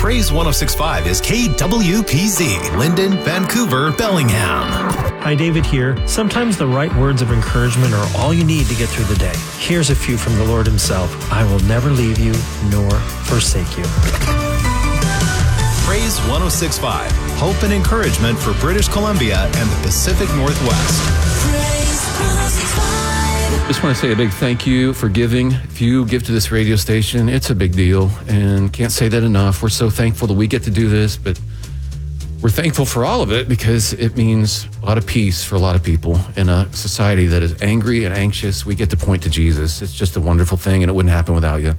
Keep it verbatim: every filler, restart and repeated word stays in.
Praise one oh six point five is K W P Z, Linden, Vancouver, Bellingham. Hi, David here. Sometimes the right words of encouragement are all you need to get through the day. Here's a few from the Lord himself. I will never leave you nor forsake you. Praise one oh six point five, hope and encouragement for British Columbia and the Pacific Northwest. Just want to say a big thank you for giving. If you give to this radio station, it's a big deal, and can't say that enough. We're so thankful that we get to do this, but we're thankful for all of it because it means a lot of peace for a lot of people in a society that is angry and anxious. We get to point to Jesus. It's just a wonderful thing, and it wouldn't happen without you.